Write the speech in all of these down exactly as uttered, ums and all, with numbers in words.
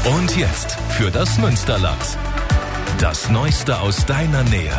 Und jetzt für das Münsterland. Das Neueste aus deiner Nähe.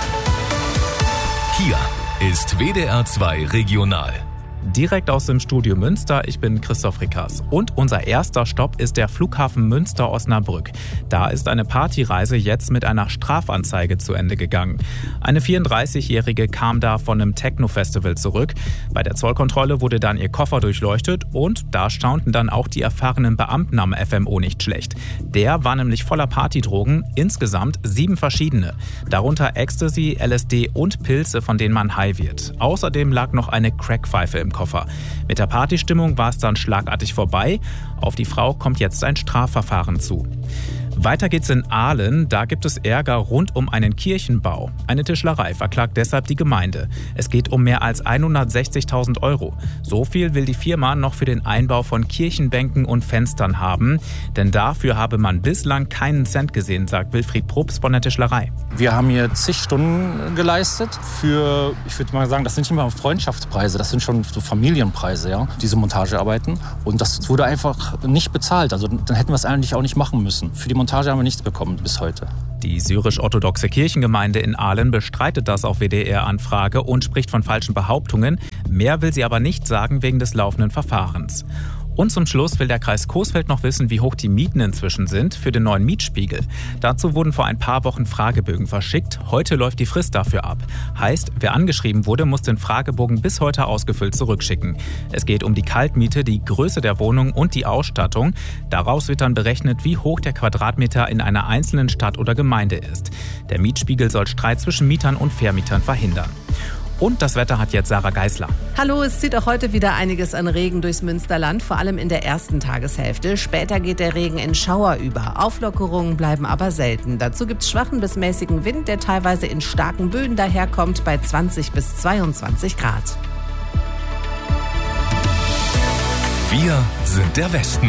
Hier ist W D R zwei Regional. Direkt aus dem Studio Münster, ich bin Christoph Rickers. Und unser erster Stopp ist der Flughafen Münster-Osnabrück. Da ist eine Partyreise jetzt mit einer Strafanzeige zu Ende gegangen. Eine vierunddreißigjährige kam da von einem Techno-Festival zurück. Bei der Zollkontrolle wurde dann ihr Koffer durchleuchtet und da staunten dann auch die erfahrenen Beamten am F M O nicht schlecht. Der war nämlich voller Partydrogen, insgesamt sieben verschiedene. Darunter Ecstasy, L S D und Pilze, von denen man high wird. Außerdem lag noch eine Crackpfeife im Koffer. Mit der Partystimmung war es dann schlagartig vorbei. Auf die Frau kommt jetzt ein Strafverfahren zu. Weiter geht's in Aalen. Da gibt es Ärger rund um einen Kirchenbau. Eine Tischlerei verklagt deshalb die Gemeinde. Es geht um mehr als hundertsechzigtausend Euro. So viel will die Firma noch für den Einbau von Kirchenbänken und Fenstern haben. Denn dafür habe man bislang keinen Cent gesehen, sagt Wilfried Probst von der Tischlerei. Wir haben hier zig Stunden geleistet für, ich würde mal sagen, das sind nicht mehr Freundschaftspreise, das sind schon so Familienpreise, ja, diese Montagearbeiten. Und das wurde einfach nicht bezahlt. Also dann hätten wir es eigentlich auch nicht machen müssen. Für die Montage haben wir nichts bekommen bis heute. Die syrisch-orthodoxe Kirchengemeinde in Aalen bestreitet das auf W D R-Anfrage und spricht von falschen Behauptungen. Mehr will sie aber nicht sagen wegen des laufenden Verfahrens. Und zum Schluss will der Kreis Coesfeld noch wissen, wie hoch die Mieten inzwischen sind für den neuen Mietspiegel. Dazu wurden vor ein paar Wochen Fragebögen verschickt. Heute läuft die Frist dafür ab. Heißt, wer angeschrieben wurde, muss den Fragebogen bis heute ausgefüllt zurückschicken. Es geht um die Kaltmiete, die Größe der Wohnung und die Ausstattung. Daraus wird dann berechnet, wie hoch der Quadratmeter in einer einzelnen Stadt oder Gemeinde ist. Der Mietspiegel soll Streit zwischen Mietern und Vermietern verhindern. Und das Wetter hat jetzt Sarah Geisler. Hallo, es zieht auch heute wieder einiges an Regen durchs Münsterland, vor allem in der ersten Tageshälfte. Später geht der Regen in Schauer über. Auflockerungen bleiben aber selten. Dazu gibt es schwachen bis mäßigen Wind, der teilweise in starken Böen daherkommt, bei zwanzig bis zweiundzwanzig Grad. Wir sind der Westen.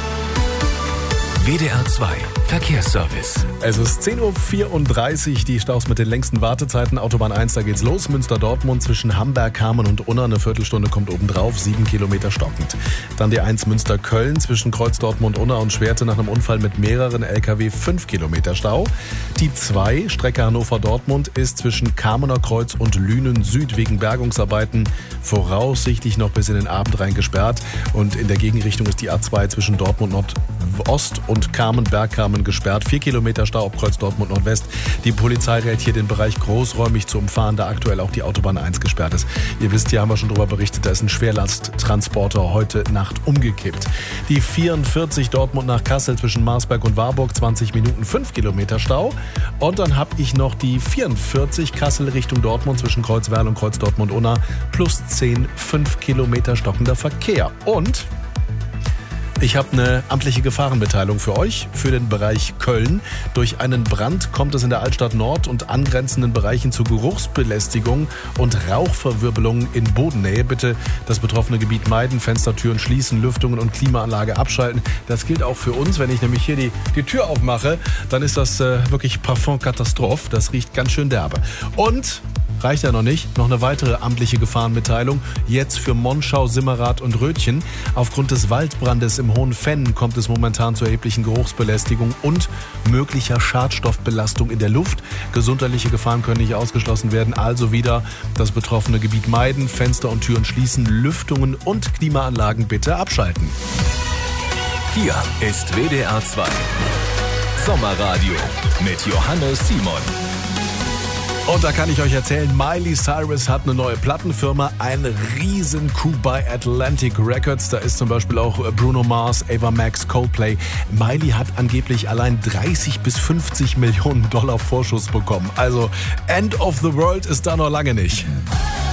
W D R zwei Verkehrsservice. Es ist zehn Uhr vierunddreißig, die Staus mit den längsten Wartezeiten. Autobahn eins, da geht's los. Münster-Dortmund zwischen Hamberg, Kamen und Unna. Eine Viertelstunde kommt obendrauf, sieben Kilometer stockend. Dann die eins Münster-Köln zwischen Kreuz Dortmund, Unna und Schwerte nach einem Unfall mit mehreren L K W, fünf Kilometer Stau. Die zwei, Strecke Hannover-Dortmund, ist zwischen Kamener Kreuz und Lünen Süd wegen Bergungsarbeiten voraussichtlich noch bis in den Abend rein gesperrt. Und in der Gegenrichtung ist die A zwei zwischen Dortmund Nordost und Kamen, Bergkamen gesperrt. Vier Kilometer Stau ab Kreuz Dortmund Nordwest. Die Polizei rät hier, den Bereich großräumig zu umfahren, da aktuell auch die Autobahn eins gesperrt ist. Ihr wisst, hier haben wir schon darüber berichtet, da ist ein Schwerlasttransporter heute Nacht umgekippt. Die vierundvierzig Dortmund nach Kassel zwischen Marsberg und Warburg, zwanzig Minuten, fünf Kilometer Stau. Und dann habe ich noch die vierundvierzig Kassel Richtung Dortmund zwischen Kreuzwerl und Kreuz Dortmund-Unna, plus zehn, fünf Kilometer stockender Verkehr. Und ich habe eine amtliche Gefahrenmitteilung für euch, für den Bereich Köln. Durch einen Brand kommt es in der Altstadt Nord und angrenzenden Bereichen zu Geruchsbelästigung und Rauchverwirbelungen in Bodennähe. Bitte das betroffene Gebiet meiden, Fenstertüren schließen, Lüftungen und Klimaanlage abschalten. Das gilt auch für uns. Wenn ich nämlich hier die, die Tür aufmache, dann ist das äh, wirklich Parfum-Katastrophe. Das riecht ganz schön derbe. Und reicht ja noch nicht. Noch eine weitere amtliche Gefahrenmitteilung. Jetzt für Monschau, Simmerath und Rötchen. Aufgrund des Waldbrandes im Hohen Fenn kommt es momentan zu erheblichen Geruchsbelästigung und möglicher Schadstoffbelastung in der Luft. Gesundheitliche Gefahren können nicht ausgeschlossen werden. Also wieder das betroffene Gebiet meiden, Fenster und Türen schließen, Lüftungen und Klimaanlagen bitte abschalten. Hier ist W D R zwei Sommerradio mit Johannes Simon. Und da kann ich euch erzählen, Miley Cyrus hat eine neue Plattenfirma, ein Riesen-Coup bei Atlantic Records. Da ist zum Beispiel auch Bruno Mars, Ava Max, Coldplay. Miley hat angeblich allein dreißig bis fünfzig Millionen Dollar Vorschuss bekommen. Also End of the World ist da noch lange nicht.